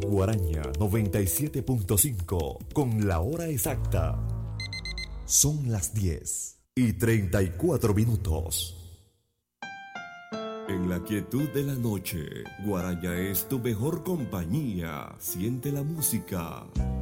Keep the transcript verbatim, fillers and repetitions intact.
Guaraña noventa y siete punto cinco con la hora exacta. Son las diez y treinta y cuatro minutos. En la quietud de la noche, Guaraña es tu mejor compañía. Siente la música,